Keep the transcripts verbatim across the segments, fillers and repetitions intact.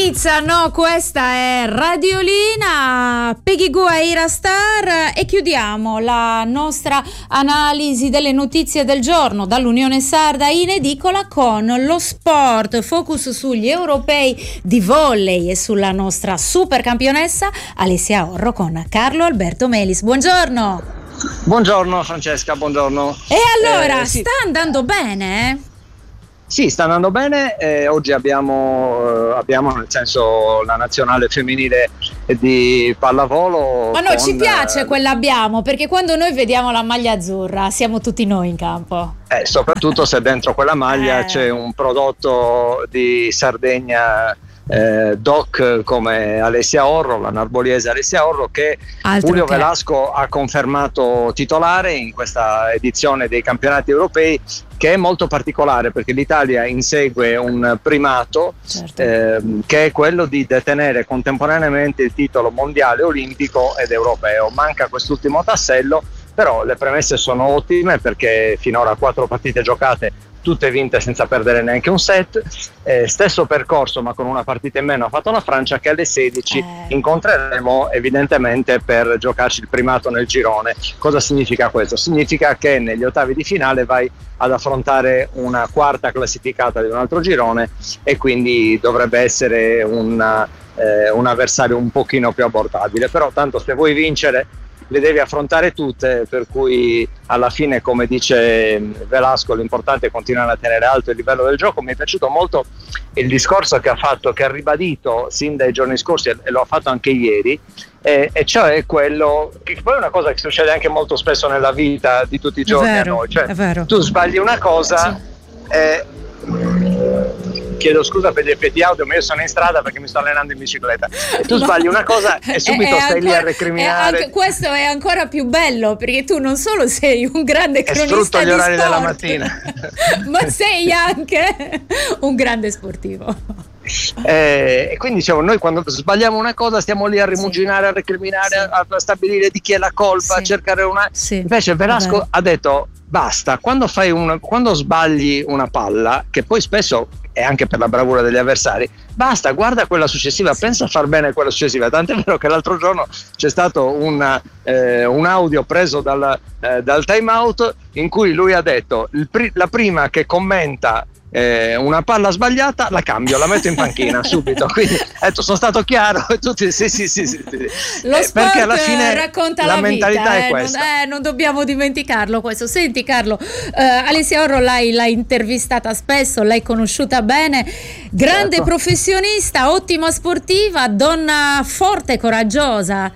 No, questa è Radiolina, Peggy Gou e Ira Star, e chiudiamo la nostra analisi delle notizie del giorno dall'Unione Sarda in edicola con lo sport, focus sugli europei di volley e sulla nostra super campionessa Alessia Orro con Carlo Alberto Melis. Buongiorno. Buongiorno Francesca, buongiorno. E allora, eh, sì. sta andando bene, eh? Sì, sta andando bene. Eh, oggi abbiamo, eh, abbiamo nel senso la nazionale femminile di pallavolo. Ma no, con, ci piace eh, quella abbiamo, perché quando noi vediamo la maglia azzurra siamo tutti noi in campo. Eh, soprattutto se dentro quella maglia eh. c'è un prodotto di Sardegna eh, doc come Alessia Orro, la narboliese Alessia Orro, che Altro Julio che. Velasco ha confermato titolare in questa edizione dei campionati europei, che è molto particolare perché l'Italia insegue un primato, certo. eh, che è quello di detenere contemporaneamente il titolo mondiale, olimpico ed europeo. Manca quest'ultimo tassello, però le premesse sono ottime perché finora quattro partite giocate, tutte vinte senza perdere neanche un set. Eh, stesso percorso ma con una partita in meno ha fatto la Francia, che alle sedici eh. incontreremo evidentemente per giocarci il primato nel girone. Cosa significa questo? Significa che negli ottavi di finale vai ad affrontare una quarta classificata di un altro girone e quindi dovrebbe essere un, eh, un avversario un pochino più abbordabile, però tanto se vuoi vincere le devi affrontare tutte, per cui alla fine, come dice Velasco, l'importante è continuare a tenere alto il livello del gioco. Mi è piaciuto molto il discorso che ha fatto, che ha ribadito sin dai giorni scorsi e lo ha fatto anche ieri, e, e cioè quello che poi è una cosa che succede anche molto spesso nella vita di tutti i giorni È vero, a noi, cioè è vero. tu sbagli una cosa e chiedo scusa per gli effetti audio, ma io sono in strada perché mi sto allenando in bicicletta e tu No. sbagli una cosa e subito è, è stai ancora, lì a recriminare. Anche, questo è ancora più bello perché tu non solo sei un grande cronista sfrutto gli di orari sport, della mattina ma sei anche un grande sportivo. Eh, e quindi diciamo, noi quando sbagliamo una cosa stiamo lì a rimuginare, a recriminare, sì. a, a stabilire di chi è la colpa, sì. a cercare una. Sì. Invece Velasco Vabbè. ha detto basta, quando fai un, quando sbagli una palla, che poi spesso è anche per la bravura degli avversari, basta, guarda quella successiva, sì. pensa a far bene quella successiva. Tant'è vero che l'altro giorno c'è stato un, eh, un audio preso dal, eh, dal time out in cui lui ha detto il pri- la prima che commenta Eh, una palla sbagliata la cambio, la metto in panchina subito. Quindi detto, sono stato chiaro e tutti sì sì sì, sì, sì. Lo Eh, sport perché alla fine racconta la, la mentalità vita, è eh, questa. non, eh, non dobbiamo dimenticarlo questo. Senti Carlo, eh, Alessia Orro l'hai, l'hai intervistata spesso, l'hai conosciuta bene, grande certo. professionista, ottima sportiva, donna forte e coraggiosa.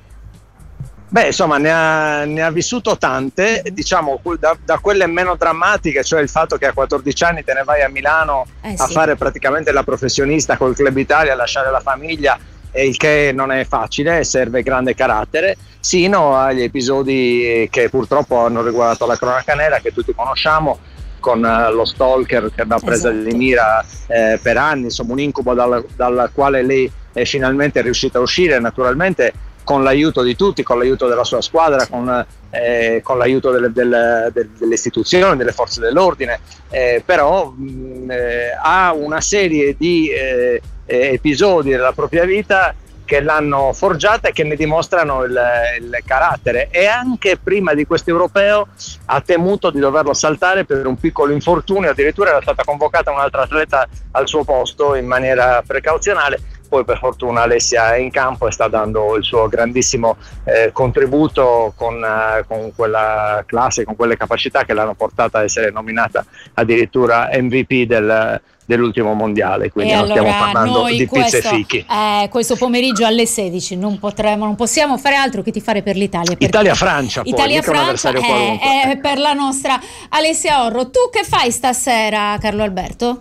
Beh, insomma, ne ha, ne ha vissuto tante, diciamo, da, da quelle meno drammatiche, cioè il fatto che a quattordici anni te ne vai a Milano eh, a sì. fare praticamente la professionista col Club Italia, a lasciare la famiglia, e il che non è facile, serve grande carattere, sino agli episodi che purtroppo hanno riguardato la cronaca nera, che tutti conosciamo, con uh, lo stalker che l'ha presa esatto. di mira eh, per anni, insomma un incubo dal, dal quale lei è finalmente riuscita a uscire, naturalmente con l'aiuto di tutti, con l'aiuto della sua squadra, con, eh, con l'aiuto delle, delle, delle istituzioni, delle forze dell'ordine, eh, però mh, eh, ha una serie di eh, episodi della propria vita che l'hanno forgiata e che ne dimostrano il, il carattere, e anche prima di questo europeo ha temuto di doverlo saltare per un piccolo infortunio, addirittura era stata convocata un'altra atleta al suo posto in maniera precauzionale. Poi per fortuna Alessia è in campo e sta dando il suo grandissimo eh, contributo con, eh, con quella classe, con quelle capacità che l'hanno portata a essere nominata addirittura M V P del, dell'ultimo mondiale, quindi e non allora stiamo parlando di questo, pizze e fichi. Eh, questo pomeriggio alle sedici non potremo, non possiamo fare altro che tifare per l'Italia. Italia-Francia, poi, Italia-Francia mica un avversario è, è per la nostra Alessia Orro. Tu che fai stasera, Carlo Alberto?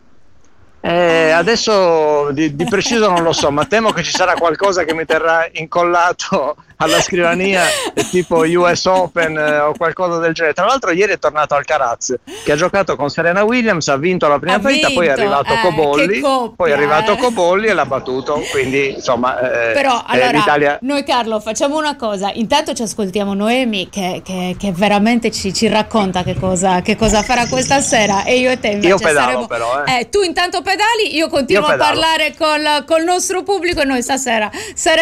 Eh, adesso di, di preciso non lo so, ma temo che ci sarà qualcosa che mi terrà incollato alla scrivania tipo U S Open eh, o qualcosa del genere. Tra l'altro ieri è tornato Alcaraz, che ha giocato con Serena Williams, ha vinto la prima Ha partita, vinto, poi è arrivato eh, Cobolli, coppia, poi è arrivato eh. Cobolli e l'ha battuto, quindi insomma eh, però eh, allora l'Italia... noi, Carlo, facciamo una cosa, intanto ci ascoltiamo Noemi che, che, che veramente ci, ci racconta che cosa, che cosa farà questa sera, e io e te invece Io pedalo saremo però, eh. eh, tu intanto pedali, io continuo Io a pedalo. parlare col, col nostro pubblico, e noi stasera saremo